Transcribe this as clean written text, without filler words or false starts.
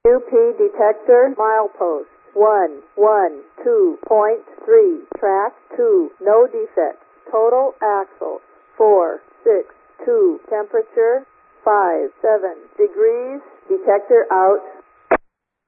UP detector milepost 112.3, track 2, no defects, total axle 462, temperature 57 degrees, detector out.